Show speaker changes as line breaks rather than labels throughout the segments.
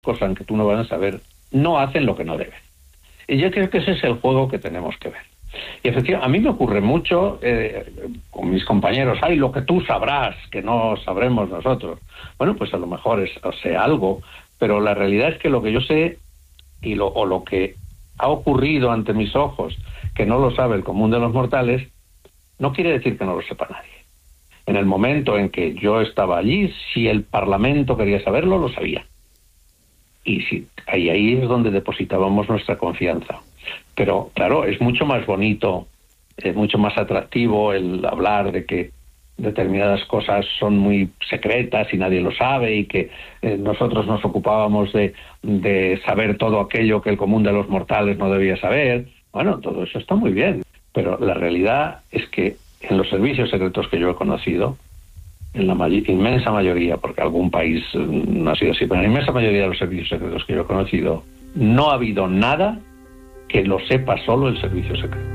cosa en que tú no vas a saber, no hacen lo que no deben. Y yo creo que ese es el juego que tenemos que ver. Y efectivamente, a mí me ocurre mucho con mis compañeros, lo que tú sabrás, que no sabremos nosotros. Bueno, pues a lo mejor sé algo, pero la realidad es que lo que yo sé o lo que ha ocurrido ante mis ojos, que no lo sabe el común de los mortales, no quiere decir que no lo sepa nadie. En el momento en que yo estaba allí, si el Parlamento quería saberlo, lo sabía. Y ahí es donde depositábamos nuestra confianza. Pero, claro, es mucho más bonito, es mucho más atractivo el hablar de que determinadas cosas son muy secretas y nadie lo sabe y que nosotros nos ocupábamos de saber todo aquello que el común de los mortales no debía saber. Bueno, todo eso está muy bien, pero la realidad es que en los servicios secretos que yo he conocido, en la inmensa mayoría, porque algún país no ha sido así, pero en la inmensa mayoría de los servicios secretos que yo he conocido, no ha habido nada que lo sepa solo el servicio secreto.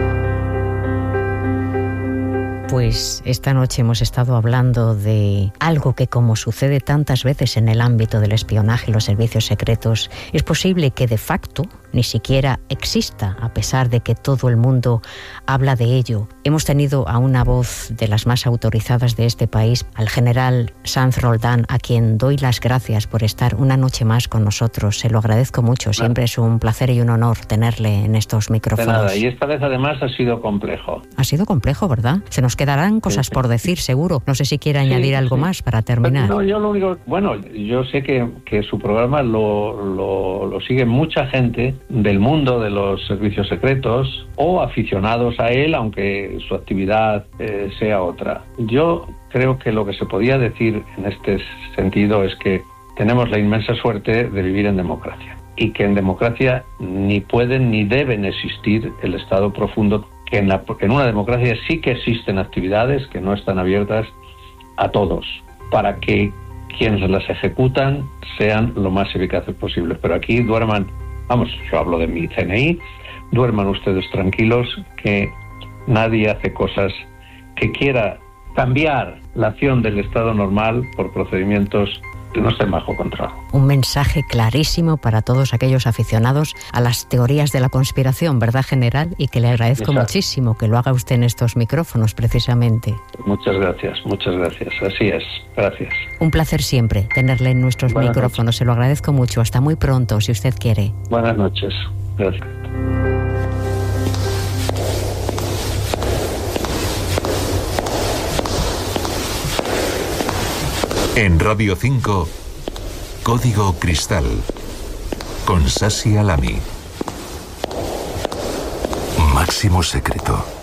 Pues esta noche hemos estado hablando de algo que, como sucede tantas veces en el ámbito del espionaje y los servicios secretos, es posible que de facto ni siquiera exista, a pesar de que todo el mundo habla de ello. Hemos tenido a una voz de las más autorizadas de este país, al general Sanz Roldán, a quien doy las gracias por estar una noche más con nosotros. Se lo agradezco mucho. Siempre es un placer y un honor tenerle en estos micrófonos.
De nada, y esta vez además ha sido complejo.
Ha sido complejo, ¿verdad? Se nos quedarán cosas por decir, seguro. No sé si quiere añadir algo más para terminar.
No, yo lo único... Bueno, yo sé que su programa lo sigue mucha gente del mundo de los servicios secretos o aficionados a él, aunque su actividad sea otra. Yo creo que lo que se podía decir en este sentido es que tenemos la inmensa suerte de vivir en democracia y que en democracia ni pueden ni deben existir el Estado profundo, que en una democracia sí que existen actividades que no están abiertas a todos, para que quienes las ejecutan sean lo más eficaces posible. Pero aquí duerman, yo hablo de mi CNI, duerman ustedes tranquilos, que nadie hace cosas que quiera cambiar la acción del Estado normal por procedimientos que no estén bajo control.
Un mensaje clarísimo para todos aquellos aficionados a las teorías de la conspiración, ¿verdad, general? Y que le agradezco muchísimo que lo haga usted en estos micrófonos, precisamente.
Muchas gracias. Así es. Gracias.
Un placer siempre tenerle en nuestros micrófonos. Se lo agradezco mucho. Hasta muy pronto, si usted quiere.
Buenas noches. Gracias.
En Radio 5, Código Cristal, con Sasi Alami. Máximo secreto.